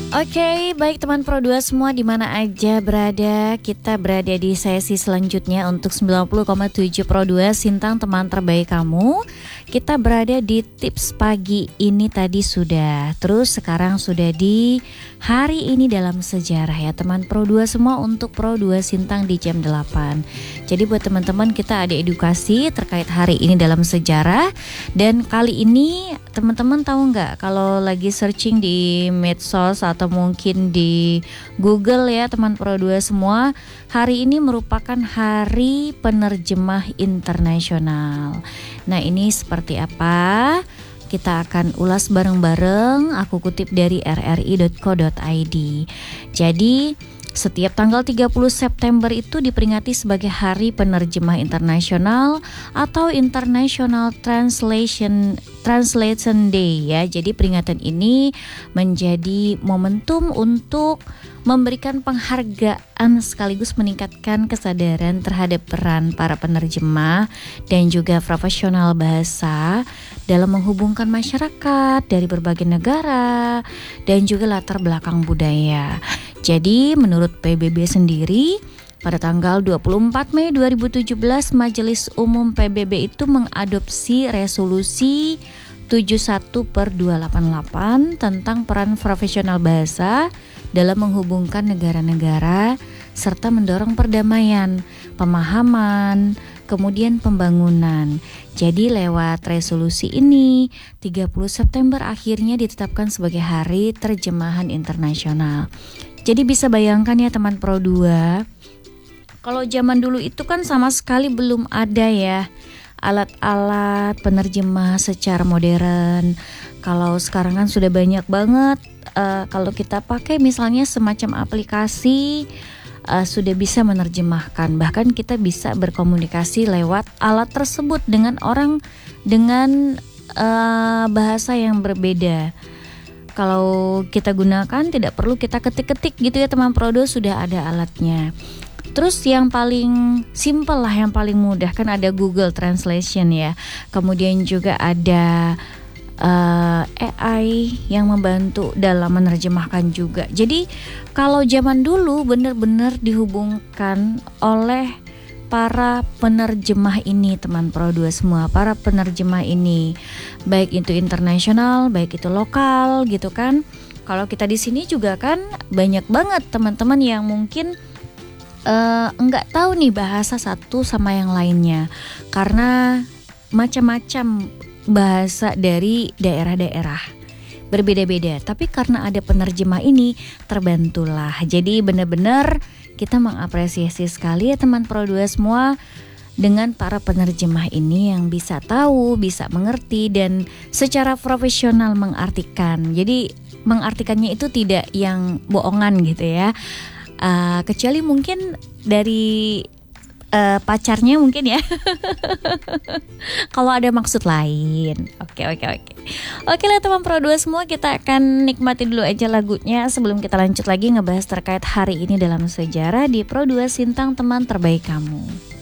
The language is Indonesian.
Oke, baik teman Pro 2 semua di mana aja berada, kita berada di sesi selanjutnya untuk 90,7 Pro 2 Sintang teman terbaik kamu. Kita berada di tips pagi ini tadi sudah, terus sekarang sudah di hari ini dalam sejarah ya teman Pro 2 semua untuk Pro 2 Sintang di jam 8. Jadi buat teman-teman kita ada edukasi terkait hari ini dalam sejarah. Dan kali ini teman-teman tahu nggak kalau lagi searching di medsos atau mungkin di Google ya teman Pro 2 semua, hari ini merupakan Hari Penerjemah Internasional. Nah ini seperti apa? Kita akan ulas bareng-bareng. Aku kutip dari rri.co.id. Jadi setiap tanggal 30 September itu diperingati sebagai Hari Penerjemah Internasional atau International Translation Day ya. Jadi peringatan ini menjadi momentum untuk memberikan penghargaan sekaligus meningkatkan kesadaran terhadap peran para penerjemah dan juga profesional bahasa dalam menghubungkan masyarakat dari berbagai negara dan juga latar belakang budaya. Jadi menurut PBB sendiri, pada tanggal 24 Mei 2017 Majelis Umum PBB itu mengadopsi resolusi 71/288 tentang peran profesional bahasa dalam menghubungkan negara-negara serta mendorong perdamaian, pemahaman, kemudian pembangunan. Jadi lewat resolusi ini 30 September akhirnya ditetapkan sebagai Hari Terjemahan Internasional. Jadi bisa bayangkan ya teman Pro 2, kalau zaman dulu itu kan sama sekali belum ada ya alat-alat penerjemah secara modern. Kalau sekarang kan sudah banyak banget. Kalau kita pakai misalnya semacam aplikasi, sudah bisa menerjemahkan. Bahkan kita bisa berkomunikasi lewat alat tersebut dengan orang dengan bahasa yang berbeda. Kalau kita gunakan tidak perlu kita ketik-ketik gitu ya teman Prodo, sudah ada alatnya. Terus yang paling simple lah, yang paling mudah kan ada Google Translation ya. Kemudian juga ada AI yang membantu dalam menerjemahkan juga. Jadi kalau zaman dulu benar-benar dihubungkan oleh para penerjemah ini teman Pro 2 semua, para penerjemah ini baik itu internasional, baik itu lokal gitu kan. Kalau kita di sini juga kan banyak banget teman-teman yang mungkin enggak tahu nih bahasa satu sama yang lainnya karena macam-macam bahasa dari daerah-daerah berbeda-beda, tapi karena ada penerjemah ini terbantulah. Jadi benar-benar kita mengapresiasi sekali ya teman Pro 2 semua dengan para penerjemah ini yang bisa tahu, bisa mengerti dan secara profesional mengartikan. Jadi mengartikannya itu tidak yang bohongan gitu ya. Kecuali mungkin dari pacarnya mungkin ya. Kalau ada maksud lain. Oke lah teman Pro 2 semua, kita akan nikmati dulu aja lagunya sebelum kita lanjut lagi ngebahas terkait hari ini dalam sejarah di Pro 2 Sintang teman terbaik kamu.